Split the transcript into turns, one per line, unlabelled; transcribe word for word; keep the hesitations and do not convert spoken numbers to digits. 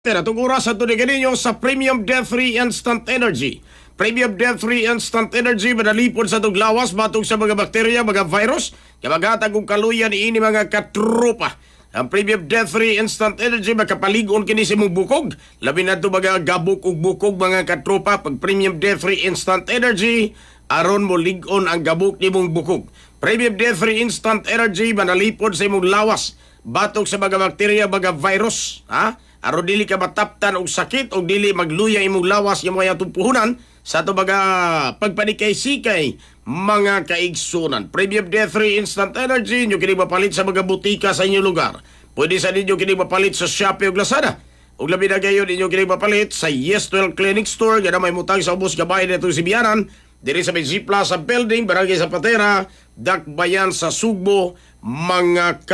Pero itong oras at tuloy ninyo sa Premium Death-Free Instant Energy. Premium Death-Free Instant Energy manalipod sa itong lawas, matong sa mga bakterya, mga virus, kabagatag kong kaluyan ini mga katropa. Ang Premium Death-Free Instant Energy makapaligon kini sa mong bukog. Labi na ito mga gabok ug bukog mga katropa. Pag Premium Death-Free Instant Energy, aron mo ligon ang gabok ni mong bukog. Premium Death-Free Instant Energy manalipod sa imong lawas, batok sa mga bakterya, mga virus, ha? Aron dili ka mataptan og sakit og dili magluya imong lawas yung mga tumpuhunan sa ato mga pagpanikay-sikay mga kaigsunan. Premium Death-Free Instant Energy nyo kini mapalit sa mga butika sa inyong lugar. Pwede sa ninyo kini mapalit sa Shopee o Lazada. Og labi na gayon ninyo kini mapalit sa Yes twelve Clinic Store. Yan may mutang sa ubos gabay na itong Sibianan. Diri sa may G Plaza Building, Barangay Zapatera, Dakbayan sa Sugbo, mga